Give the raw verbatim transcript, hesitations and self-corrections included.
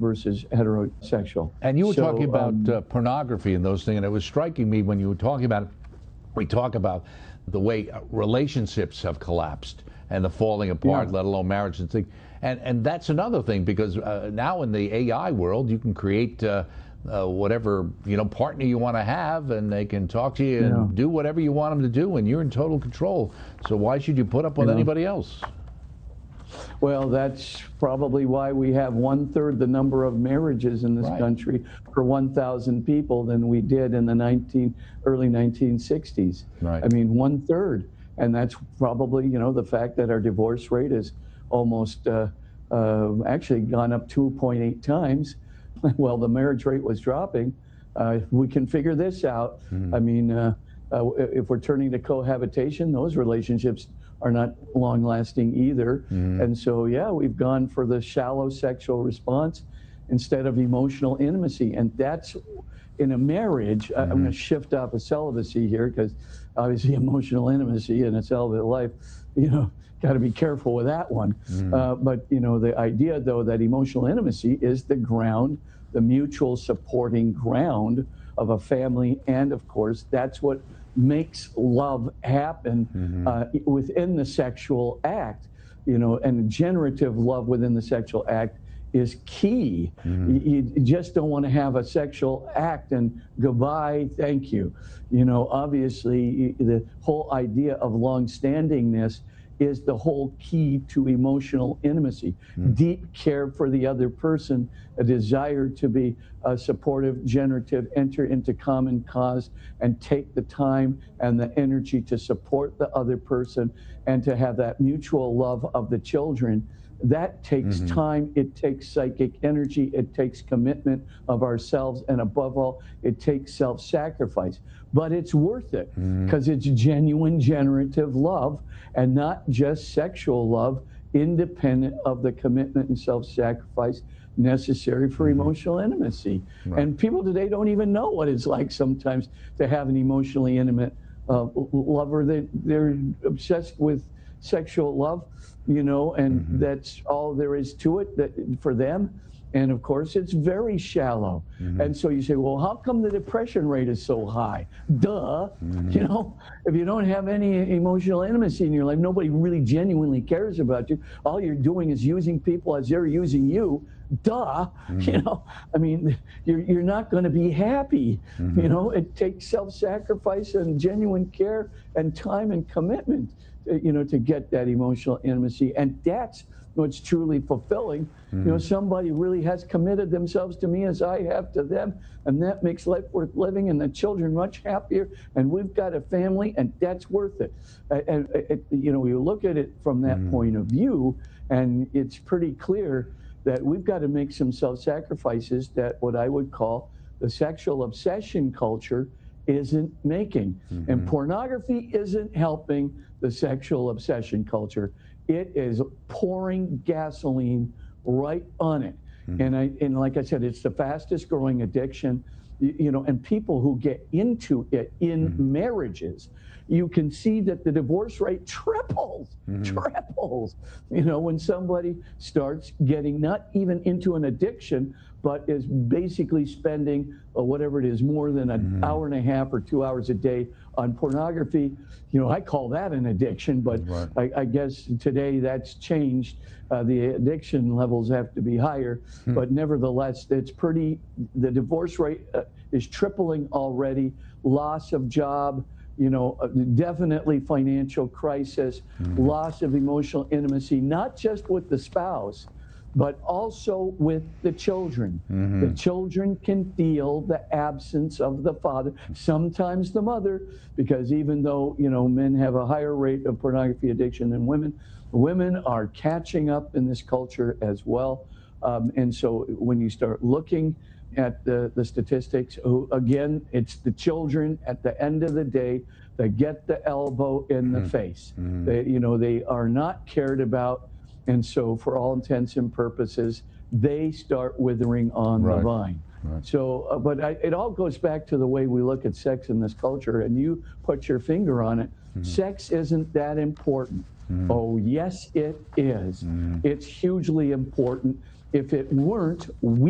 versus heterosexual. And you were So, talking about um, uh, pornography and those things, and it was striking me when you were talking about it. We talk about the way relationships have collapsed and the falling apart, Yeah. let alone marriage and things. And and that's another thing, because uh, now in the A I world, you can create uh, uh, whatever you know partner you want to have, and they can talk to you and Yeah. do whatever you want them to do, and you're in total control. So why should you put up with Yeah. anybody else? Well, that's probably why we have one third the number of marriages in this Right. country per one thousand people than we did in the nineteen early nineteen sixties. Right. I mean, one third, and that's probably you know the fact that our divorce rate is almost uh, uh, actually gone up two point eight times. Well, the marriage rate was dropping. Uh, we can figure this out. Mm. I mean, uh, uh, if we're turning to cohabitation, those relationships are not long-lasting either. Mm. And so, yeah, we've gone for the shallow sexual response instead of emotional intimacy. And that's, in a marriage, mm-hmm. I'm going to shift off of celibacy here, because obviously emotional intimacy in a celibate life, you know, got to be careful with that one. Mm. Uh, but, you know, the idea, though, that emotional intimacy is the ground, the mutual supporting ground of a family. And, of course, that's what makes love happen mm-hmm. uh, within the sexual act, you know, and generative love within the sexual act is key. Mm-hmm. You, you just don't want to have a sexual act and goodbye, thank you. You know, obviously the whole idea of long-standingness is the whole key to emotional intimacy. Mm. Deep care for the other person, a desire to be uh, supportive, generative, enter into common cause, and take the time and the energy to support the other person, and to have that mutual love of the children. That takes mm-hmm. time, it takes psychic energy, it takes commitment of ourselves, and above all, it takes self-sacrifice. But it's worth it, because mm-hmm. it's genuine generative love, and not just sexual love, independent of the commitment and self-sacrifice necessary for mm-hmm. emotional intimacy. Right. And people today don't even know what it's like sometimes to have an emotionally intimate uh, lover. They, they're obsessed with sexual love, you know, and mm-hmm. that's all there is to it that, for them. And of course, it's very shallow. Mm-hmm. And so you say, well, how come the depression rate is so high? Duh. Mm-hmm. You know, if you don't have any emotional intimacy in your life, nobody really genuinely cares about you. All you're doing is using people as they're using you. Duh. Mm-hmm. You know, I mean, you're, you're not going to be happy. Mm-hmm. You know, it takes self-sacrifice and genuine care and time and commitment, you know, to get that emotional intimacy. And that's what's truly fulfilling. Mm. You know, somebody really has committed themselves to me as I have to them, and that makes life worth living, and the children much happier, and we've got a family, and that's worth it. And, and you know, you look at it from that mm. point of view, and it's pretty clear that we've got to make some self-sacrifices that what I would call the sexual obsession culture isn't making. Mm-hmm. And pornography isn't helping the sexual obsession culture. It is pouring gasoline right on it. Mm-hmm. And I and like I said, it's the fastest growing addiction, you, you know, and people who get into it in mm-hmm. marriages, you can see that the divorce rate triples, mm-hmm. triples, you know, when somebody starts getting not even into an addiction, but is basically spending uh, whatever it is, more than an mm-hmm. hour and a half or two hours a day on pornography. You know, I call that an addiction, but right. I, I guess today that's changed. Uh, the addiction levels have to be higher, hmm. but nevertheless, it's pretty, the divorce rate uh, is tripling already. Loss of job, you know, uh, definitely financial crisis, mm-hmm. loss of emotional intimacy, not just with the spouse, but also with the children. Mm-hmm. The children can feel the absence of the father, sometimes the mother, because even though, you know, men have a higher rate of pornography addiction than women, women are catching up in this culture as well. Um, and so when you start looking at the, the statistics, who, again, it's the children at the end of the day that get the elbow in mm-hmm. the face. Mm-hmm. They, you know, they are not cared about. And so for all intents and purposes, they start withering on right. the vine. Right. So, uh, but I, it all goes back to the way we look at sex in this culture, and you put your finger on it. Mm-hmm. Sex isn't that important. Mm-hmm. Oh, yes, it is. Mm-hmm. It's hugely important. If it weren't, we